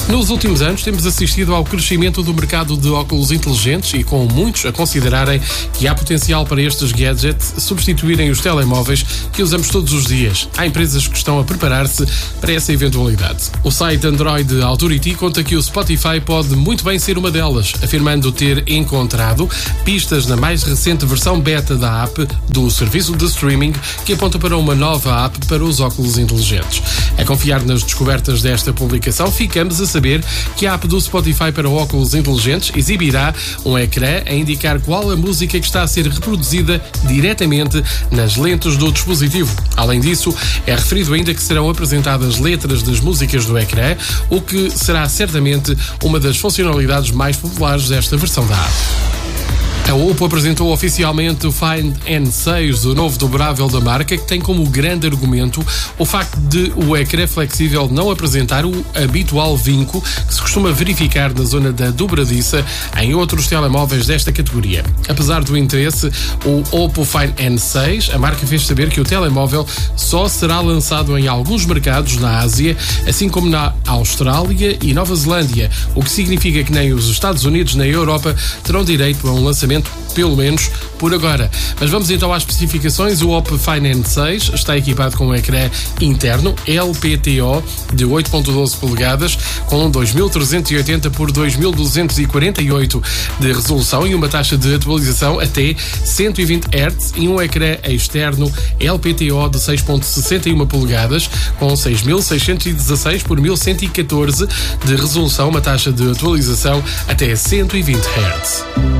Nos últimos anos temos assistido ao crescimento do mercado de óculos inteligentes e com muitos a considerarem que há potencial para estes gadgets substituírem os telemóveis que usamos todos os dias. Há empresas que estão a preparar-se para essa eventualidade. O site Android Authority conta que o Spotify pode muito bem ser uma delas, afirmando ter encontrado pistas na mais recente versão beta da app do serviço de streaming que aponta para uma nova app para os óculos inteligentes. A confiar nas descobertas desta publicação, ficamos a saber que a app do Spotify para óculos inteligentes exibirá um ecrã a indicar qual a música que está a ser reproduzida diretamente nas lentes do dispositivo. Além disso, é referido ainda que serão apresentadas letras das músicas do ecrã, o que será certamente uma das funcionalidades mais populares desta versão da app. A Oppo apresentou oficialmente o Find N6, o novo dobrável da marca, que tem como grande argumento o facto de o ecrã flexível não apresentar o habitual vinco que se costuma verificar na zona da dobradiça em outros telemóveis desta categoria. Apesar do interesse, o Oppo Find N6, a marca fez saber que o telemóvel só será lançado em alguns mercados na Ásia, assim como na Austrália e Nova Zelândia, o que significa que nem os Estados Unidos nem a Europa terão direito a um lançamento, pelo menos por agora. Mas vamos então às especificações. O Oppo Find N6 está equipado com um ecrã interno LPTO de 8.12 polegadas com 2380 por 2248 de resolução e uma taxa de atualização até 120 Hz e um ecrã externo LPTO de 6.61 polegadas com 6616 por 1114 de resolução, uma taxa de atualização até 120 Hz.